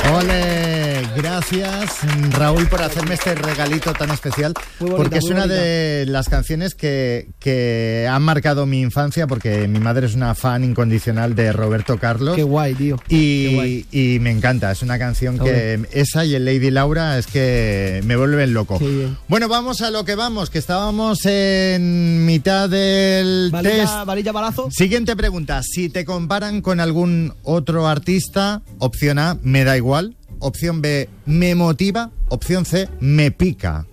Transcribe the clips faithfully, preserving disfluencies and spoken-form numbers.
Ole, gracias Raúl por hacerme este regalito tan especial, bonita, porque es una de las canciones que, que han marcado mi infancia, porque mi madre es una fan incondicional de Roberto Carlos. Qué guay, tío. Y, Qué guay. y me encanta, es una canción que esa y el Lady Laura es que me vuelven loco. Bueno, vamos a lo que vamos, que estábamos en mitad del varilla, test. Varilla balazo. Siguiente pregunta, si te comparan con algún otro artista, opción A, me da igual. Opción B, me motiva. Opción C, me pica.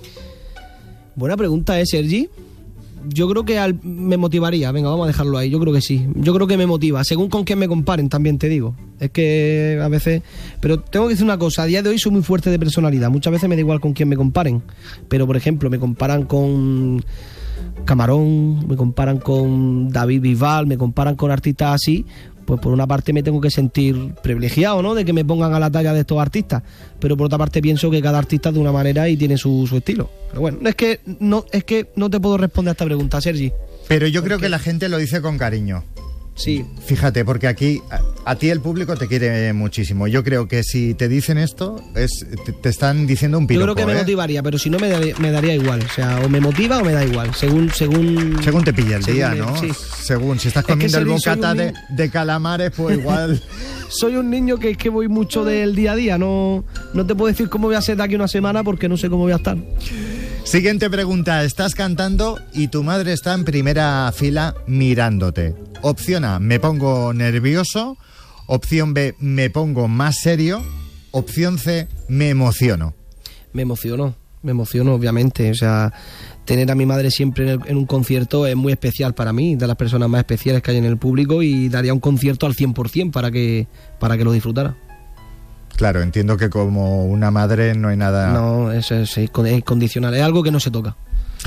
Buena pregunta, ¿eh, Sergi? Yo creo que al, me motivaría. Venga, vamos a dejarlo ahí. Yo creo que sí. Yo creo que me motiva. Según con quién me comparen, también te digo. Es que a veces... Pero tengo que decir una cosa. A día de hoy soy muy fuerte de personalidad. Muchas veces me da igual con quién me comparen. Pero, por ejemplo, me comparan con Camarón, me comparan con David Bisbal, me comparan con artistas así... Pues por una parte me tengo que sentir privilegiado, ¿no? De que me pongan a la talla de estos artistas. Pero por otra parte pienso que cada artista es de una manera y tiene su, su estilo. Pero bueno, es que no, es que no te puedo responder a esta pregunta, Sergi. Pero yo creo que la gente lo dice con cariño. Sí. Fíjate, porque aquí a, a ti el público te quiere muchísimo. Yo creo que si te dicen esto, es te, te están diciendo un piropo. Yo creo que me ¿eh? motivaría, pero si no me, daría, me daría igual. O sea, o me motiva o me da igual. Según según según te pilla el según día, me, ¿no? Sí. Según, si estás comiendo es que el bocata de, de calamares, pues igual... Soy un niño que es que voy mucho del día a día. No, no te puedo decir cómo voy a ser de aquí una semana porque no sé cómo voy a estar. Siguiente pregunta. Estás cantando y tu madre está en primera fila mirándote. Opción A, me pongo nervioso. Opción B, me pongo más serio. Opción C, me emociono. Me emociono, me emociono obviamente. O sea, tener a mi madre siempre en, el, en un concierto es muy especial para mí, de las personas más especiales que hay en el público, y daría un concierto al cien por ciento para que, para que lo disfrutara. Claro, entiendo que como una madre no hay nada... No, eso es, es condicional, es algo que no se toca.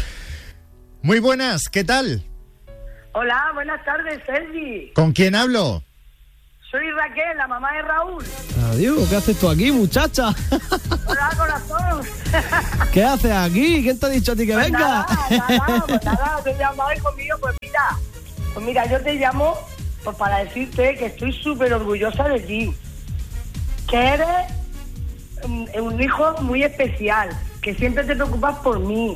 Muy buenas, ¿qué tal? Hola, buenas tardes, Sergi. ¿Con quién hablo? Soy Raquel, la mamá de Raúl. Adiós, ¿qué haces tú aquí, muchacha? Hola, corazón. ¿Qué haces aquí? ¿Quién te ha dicho a ti que pues venga? Nada, nada, pues nada, te he llamado y conmigo, pues mira, pues mira, yo te llamo pues para decirte que estoy súper orgullosa de ti, que eres un, un hijo muy especial, que siempre te preocupas por mí,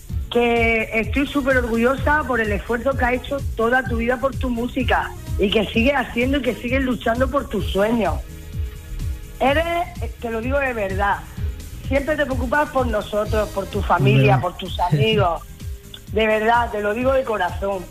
que estoy súper orgullosa por el esfuerzo que has hecho toda tu vida por tu música y que sigues haciendo y que sigues luchando por tus sueños. Eres, te lo digo de verdad, siempre te preocupas por nosotros, por tu familia, por tus amigos. De verdad, te lo digo de corazón.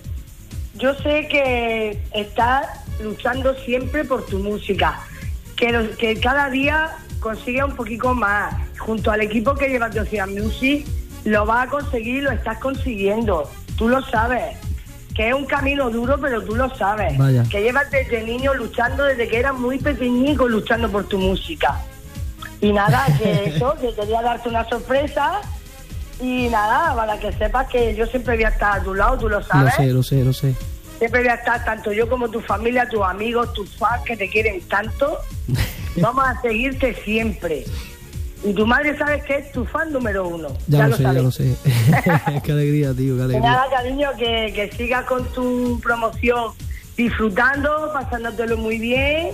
Yo sé que estás luchando siempre por tu música, que, lo, que cada día consigues un poquito más. Junto al equipo que llevas de Ocean Music, lo vas a conseguir, lo estás consiguiendo. Tú lo sabes. Que es un camino duro, pero tú lo sabes. Vaya. Que llevas desde niño luchando, desde que eras muy pequeñico, luchando por tu música. Y nada, que eso, que quería darte una sorpresa. Y nada, para que sepas que yo siempre voy a estar a tu lado, tú lo sabes. Lo sé, lo sé, lo sé. Siempre voy a estar, tanto yo como tu familia, tus amigos, tus fans que te quieren tanto. Vamos a seguirte siempre. Y tu madre sabes que es tu fan número uno. Ya, ya lo, lo sé, sabes. ya lo sé. Qué alegría, tío, qué alegría. Nada, cariño, que, que sigas con tu promoción disfrutando, pasándotelo muy bien.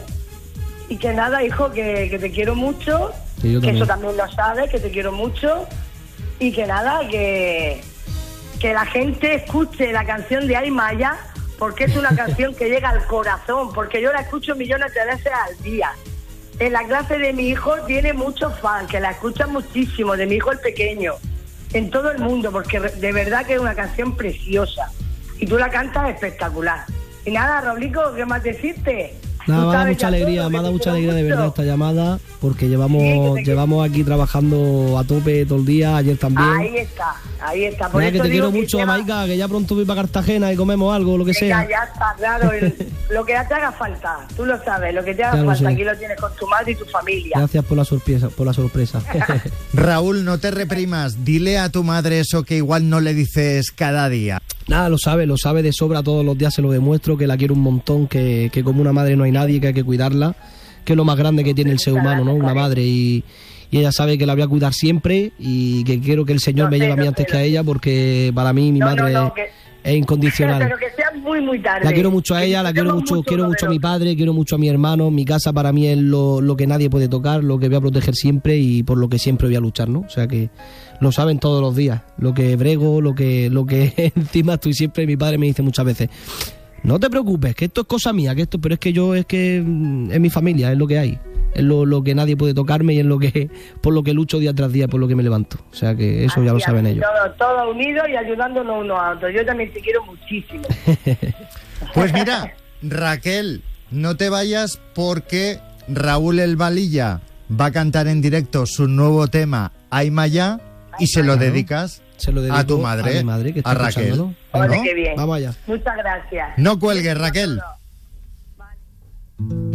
Y que nada, hijo, que, que te quiero mucho. Sí, yo que también. eso también lo sabes, que te quiero mucho. Y que nada, que, que la gente escuche la canción de Ay Maya, porque es una canción que llega al corazón, porque yo la escucho millones de veces al día. En la clase de mi hijo tiene muchos fans, que la escuchan muchísimo, de mi hijo el pequeño, en todo el mundo, porque de verdad que es una canción preciosa. Y tú la cantas espectacular. Y nada, Roblico, ¿qué más decirte? Nada, me da mucha alegría, me ha dado mucha alegría de verdad esta llamada, porque llevamos sí, te llevamos aquí trabajando a tope todo el día, ayer también. Ahí está, ahí está. Por Mira, eso que te digo quiero que mucho, lleva... Maica, que ya pronto voy para Cartagena y comemos algo, lo que sea. Ya, ya está, claro, el, lo que te haga falta, tú lo sabes, lo que te haga Ya lo falta, sé. aquí lo tienes con tu madre y tu familia. Gracias por la sorpresa, por la sorpresa. Raúl, no te reprimas, dile a tu madre eso que igual no le dices cada día. Nada, lo sabe, lo sabe de sobra, todos los días se lo demuestro, que la quiero un montón, que, que como una madre no hay nadie, que hay que cuidarla, que es lo más grande que tiene el ser humano, ¿no? Una madre, y, y ella sabe que la voy a cuidar siempre y que quiero que el Señor No me sé, lleve a mí no antes sé, que a ella, porque para mí mi No, madre no, no, que- es es incondicional. Pero que sea muy, muy tarde. La quiero mucho a ella, la quiero mucho, quiero mucho a mi padre, quiero mucho a mi hermano. Mi casa para mí es lo, lo que nadie puede tocar, lo que voy a proteger siempre y por lo que siempre voy a luchar, ¿no? O sea que lo saben todos los días, lo que brego, lo que, lo que encima estoy siempre. Mi padre me dice muchas veces, no te preocupes, que esto es cosa mía, que esto, pero es que yo, es que mm, es mi familia, es lo que hay. Es lo, lo que nadie puede tocarme y es lo que por lo que lucho día tras día, por lo que me levanto. O sea que eso ya lo saben ellos. Todos todo unidos y ayudándonos unos a otros. Yo también te quiero muchísimo. Pues mira, Raquel, no te vayas porque Raúl El Valilla va a cantar en directo su nuevo tema, Ay Maya, y se lo dedicas se lo dedico a tu madre, a, mi madre que está a Raquel. ¿no? Oye, qué bien. Vamos allá. Muchas gracias. No cuelgues, Raquel. Vale.